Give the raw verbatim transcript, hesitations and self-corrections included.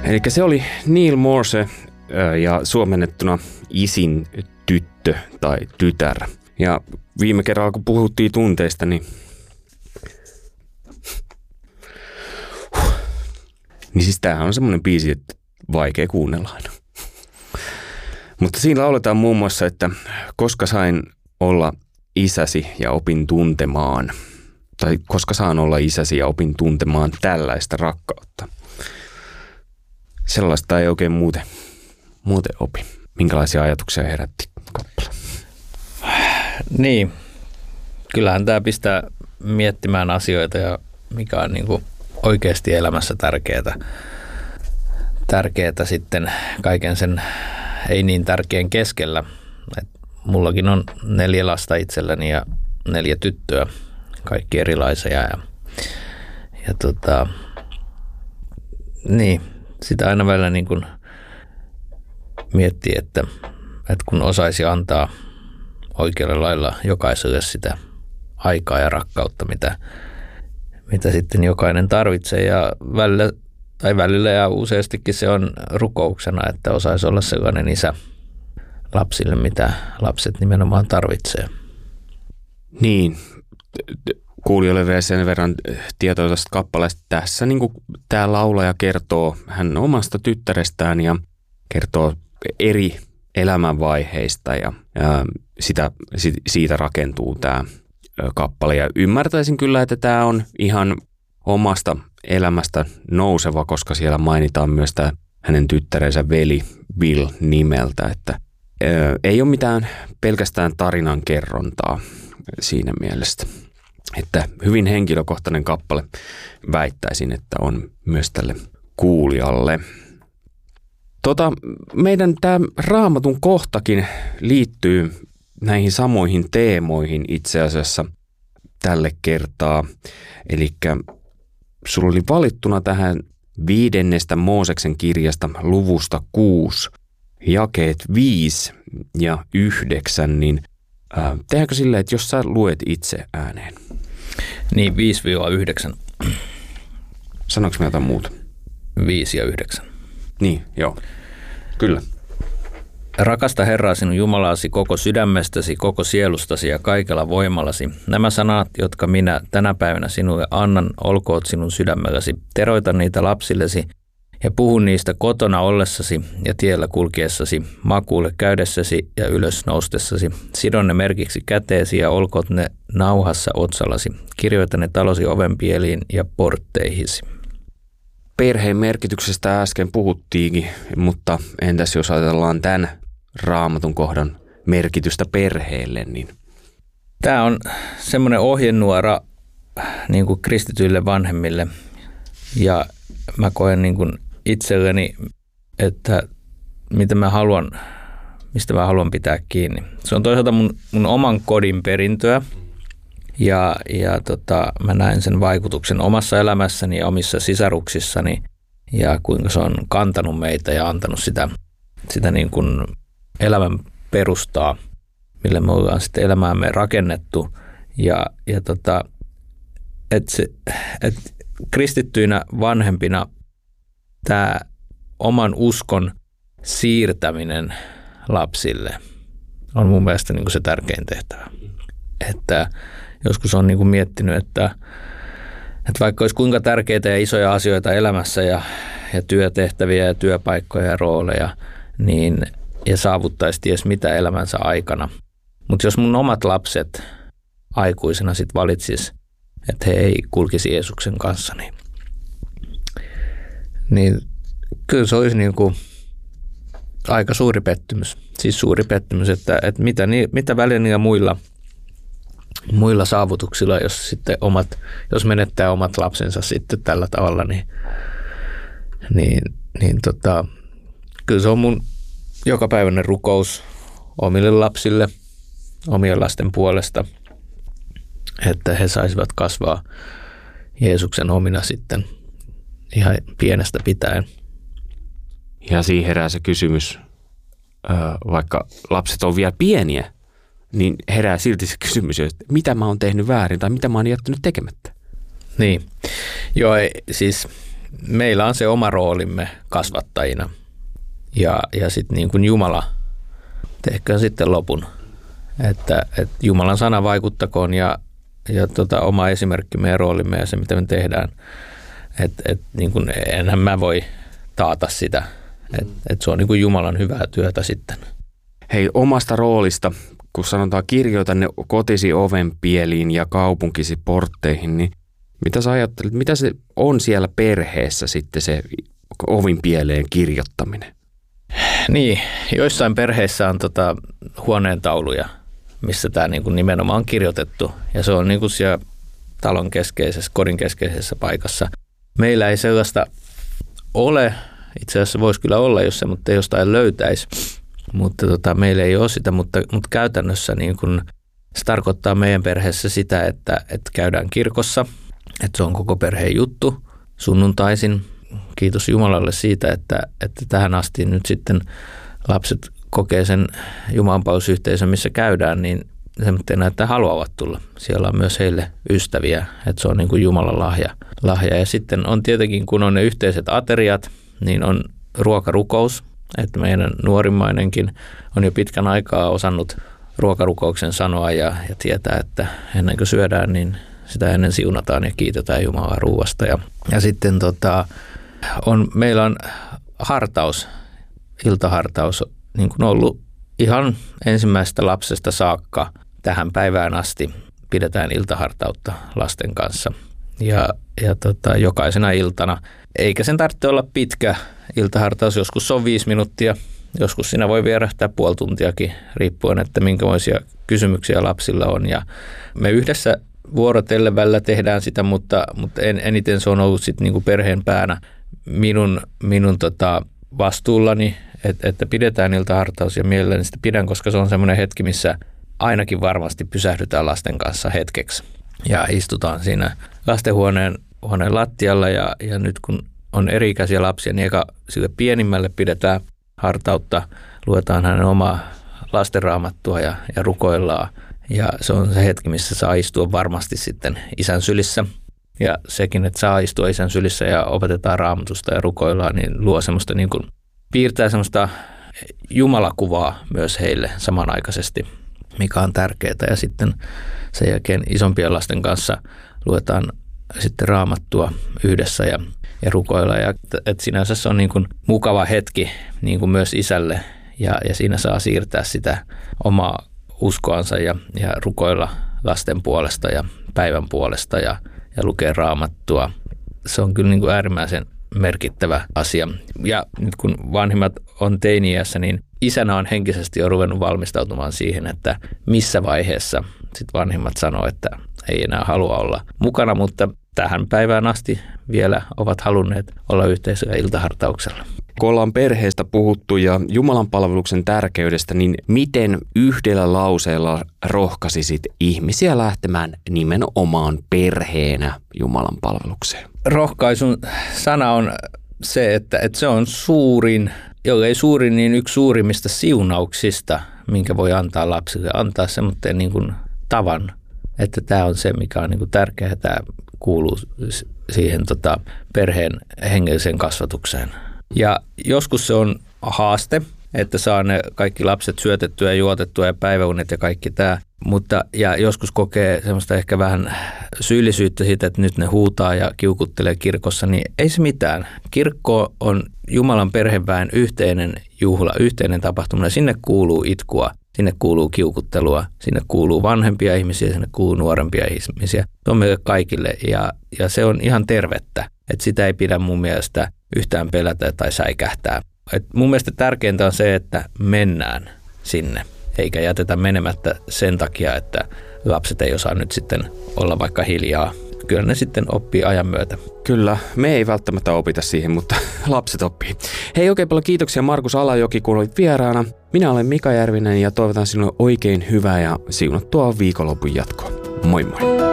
Eli se oli Neil Morse ja suomennettuna isin tyttö tai tytär. Ja viime kerralla, kun puhuttiin tunteista, niin, niin siis tämähän on semmoinen biisi, että vaikea kuunnella aina. Mutta siinä lauletaan muun muassa, että koska sain olla isäsi ja opin tuntemaan, tai koska saan olla isäsi ja opin tuntemaan tällaista rakkautta. Sellaista ei oikein muuten, muuten opi. Minkälaisia ajatuksia herätti kappale? Niin, kyllähän tämä pistää miettimään asioita ja mikä on niin kuin oikeasti elämässä tärkeää. Tärkeää sitten kaiken sen ei niin tärkeän keskellä. Et mullakin on neljä lasta itselläni ja neljä tyttöä, kaikki erilaisia. Ja, ja tota, niin, sitä aina välillä niin kuin miettii, että, että kun osaisi antaa oikealla lailla jokaiselle sitä aikaa ja rakkautta, mitä, mitä sitten jokainen tarvitsee. Ja välillä, tai välillä ja useastikin se on rukouksena, että osaisi olla sellainen isä lapsille, mitä lapset nimenomaan tarvitsee. Niin, kuulijoille vielä sen verran tietoa tästä kappaleesta. Tässä niin kuin tämä laulaja kertoo hän omasta tyttärestään ja kertoo eri elämänvaiheista ja, ja sitä, siitä rakentuu tämä kappale. Ja ymmärtäisin kyllä, että tämä on ihan omasta elämästä nouseva, koska siellä mainitaan myös tämä hänen tyttärensä veli Bill nimeltä, että ää, ei ole mitään pelkästään tarinan kerrontaa siinä mielessä. Että hyvin henkilökohtainen kappale väittäisin, että on myös tälle kuulijalle. Tota, meidän tämä Raamatun kohtakin liittyy näihin samoihin teemoihin itse asiassa tälle kertaa. Eli sulla oli valittuna tähän viidennestä Mooseksen kirjasta luvusta kuusi, jakeet viisi ja yhdeksän, niin äh, tehdäänkö silleen, että jos sä luet itse ääneen? Niin, viisi yhdeksän. Sanoinko mä jotain muuta? viisi ja yhdeksän. Niin, joo. Kyllä. Rakasta Herraa sinun Jumalasi koko sydämestäsi, koko sielustasi ja kaikella voimallasi. Nämä sanat, jotka minä tänä päivänä sinulle annan, olkoot sinun sydämelläsi. Teroita niitä lapsillesi ja puhu niistä kotona ollessasi ja tiellä kulkiessasi, makuulle käydessäsi ja ylös noustessasi. Sidon ne merkiksi käteesi ja olkoot ne nauhassa otsallasi. Kirjoita ne talosi ovenpieliin ja portteihisi. Perheen merkityksestä äsken puhuttiinkin, mutta entäs jos ajatellaan tämän Raamatun kohdan merkitystä perheelle? Niin... Tämä on semmoinen ohjenuora niin kuin kristityille vanhemmille ja mä koen niin kuin itselleni, että mitä mä haluan, mistä mä haluan pitää kiinni. Se on toisaalta mun, mun oman kodin perintöä. Ja, ja tota, mä näen sen vaikutuksen omassa elämässäni ja omissa sisaruksissani ja kuinka se on kantanut meitä ja antanut sitä, sitä niin kuin elämän perustaa, millä me ollaan sitten elämäämme rakennettu. Ja, ja tota, et se, et kristittyinä vanhempina tämä oman uskon siirtäminen lapsille on mun mielestä niin kuin se tärkein tehtävä. Että joskus on niin kuin miettinyt, että, että vaikka olisi kuinka tärkeitä ja isoja asioita elämässä ja, ja työtehtäviä ja työpaikkoja ja rooleja, niin, ja saavuttaisi ties mitä elämänsä aikana. Mutta jos mun omat lapset aikuisena sitten valitsis, että he ei kulkisi Jeesuksen kanssa, niin, niin kyllä se olisi niin kuin aika suuri pettymys. Siis suuri pettymys, että, että mitä, mitä väliä niillä muilla muilla saavutuksilla, jos sitten omat, jos menettää omat lapsensa sitten tällä tavalla, niin, niin, niin tota, kyllä se on mun jokapäiväinen rukous omille lapsille, omien lasten puolesta, että he saisivat kasvaa Jeesuksen omina sitten ihan pienestä pitäen. Ja siihen herää se kysymys, vaikka lapset on vielä pieniä, niin herää silti se kysymys, että mitä mä oon tehnyt väärin tai mitä mä oon jättänyt tekemättä. Niin, joo, siis meillä on se oma roolimme kasvattajina ja, ja sitten niin kuin Jumala tehköön sitten lopun, että, että Jumalan sana vaikuttakoon ja, ja tota, oma esimerkki meidän roolimme ja se mitä me tehdään, että et, niin kuin enhän mä voi taata sitä, että et se on niin kuin Jumalan hyvää työtä sitten. Hei, omasta roolista, kun sanotaan kirjoita ne kotisi ovenpieliin ja kaupunkisi portteihin, niin mitä sä ajattelet, mitä se on siellä perheessä sitten se ovinpieleen kirjoittaminen? Niin, joissain perheissä on tota huoneentauluja, missä tämä niinku nimenomaan on kirjoitettu ja se on niinku siellä talon keskeisessä, kodin keskeisessä paikassa. Meillä ei sellaista ole, itse asiassa voisi kyllä olla, jos se mutta jostain löytäisi, mutta tota, meillä ei ole sitä, mutta, mutta käytännössä niin kun, se tarkoittaa meidän perheessä sitä, että, että käydään kirkossa, että se on koko perheen juttu sunnuntaisin. Kiitos Jumalalle siitä, että, että tähän asti nyt sitten lapset kokee sen jumalanpalvelusyhteisön, missä käydään, niin se näyttää haluavat tulla. Siellä on myös heille ystäviä, että se on niin kuin Jumalan lahja. lahja. Ja sitten on tietenkin, kun on ne yhteiset ateriat, niin on ruokarukous, että meidän nuorimmainenkin on jo pitkän aikaa osannut ruokarukouksen sanoa ja, ja tietää, että ennen kuin syödään, niin sitä ennen siunataan ja kiitetään Jumalaa ruuasta. Ja, ja sitten tota, on, meillä on hartaus, iltahartaus, niin kuin ollut ihan ensimmäisestä lapsesta saakka tähän päivään asti pidetään iltahartautta lasten kanssa. Ja, ja tota, jokaisena iltana, eikä sen tarvitse olla pitkä iltahartaus, joskus se on viisi minuuttia, joskus siinä voi vierähtää puoli tuntiakin, riippuen, että minkälaisia kysymyksiä lapsilla on. Ja me yhdessä vuorotellen välillä tehdään sitä, mutta, mutta en, eniten se on ollut sit niinku perheen päänä minun, minun tota vastuullani, että, että pidetään iltahartaus ja mielelläni sitä pidän, koska se on semmoinen hetki, missä ainakin varmasti pysähdytään lasten kanssa hetkeksi ja istutaan siinä lastenhuoneen huoneen lattialla ja, ja nyt kun on eri-ikäisiä lapsia, niin eka sille pienimmälle pidetään hartautta, luetaan hänen omaa lastenraamattua ja, ja rukoillaan ja se on se hetki, missä saa istua varmasti sitten isän sylissä. Ja sekin, että saa istua isän sylissä ja opetetaan raamatusta ja rukoillaan, niin luo semmoista niin kuin, piirtää semmoista jumalakuvaa myös heille samanaikaisesti, mikä on tärkeää. Ja sitten sen jälkeen isompien lasten kanssa luetaan sitten raamattua yhdessä ja, ja rukoillaan. Ja, että sinänsä se on niin kuin mukava hetki niin kuin myös isälle ja, ja siinä saa siirtää sitä omaa uskoansa ja, ja rukoilla lasten puolesta ja päivän puolesta ja ja lukee raamattua. Se on kyllä niin kuin äärimmäisen merkittävä asia. Ja nyt kun vanhimmat on teini-iässä, niin isänä on henkisesti jo ruvennut valmistautumaan siihen, että missä vaiheessa sit vanhimmat sanoo, että ei enää halua olla mukana, mutta tähän päivään asti vielä ovat halunneet olla yhteisöllä iltahartauksella. Kun ollaan perheestä puhuttu ja Jumalan palveluksen tärkeydestä, niin miten yhdellä lauseella rohkaisisit ihmisiä lähtemään nimenomaan perheenä Jumalan palvelukseen? Rohkaisun sana on se, että, että se on suurin, jollei suurin, niin yksi suurimmista siunauksista, minkä voi antaa lapsille. Antaa semmoinen niin kuin tavan, että tämä on se, mikä on niin kuin tärkeää, tämä kuuluu siihen tota, perheen hengelliseen kasvatukseen. Ja joskus se on haaste, että saa ne kaikki lapset syötettyä ja juotettua ja päiväunet ja kaikki tämä. Mutta ja joskus kokee semmoista ehkä vähän syyllisyyttä siitä, että nyt ne huutaa ja kiukuttelee kirkossa, niin ei se mitään. Kirkko on Jumalan perheväen yhteinen juhla, yhteinen tapahtuma. Sinne kuuluu itkua, sinne kuuluu kiukuttelua, sinne kuuluu vanhempia ihmisiä, sinne kuuluu nuorempia ihmisiä. Se on meille kaikille ja, ja se on ihan tervettä, että sitä ei pidä mun mielestä yhtään pelätä tai säikähtää. Et mun mielestä tärkeintä on se, että mennään sinne, eikä jätetä menemättä sen takia, että lapset ei osaa nyt sitten olla vaikka hiljaa. Kyllä ne sitten oppii ajan myötä. Kyllä, me ei välttämättä opita siihen, mutta lapset oppii. Hei, oikein paljon kiitoksia Markus Alajoki, kun olit vieraana. Minä olen Mika Järvinen ja toivotan sinulle oikein hyvää ja siunattua viikonlopun jatkoa. Moi moi!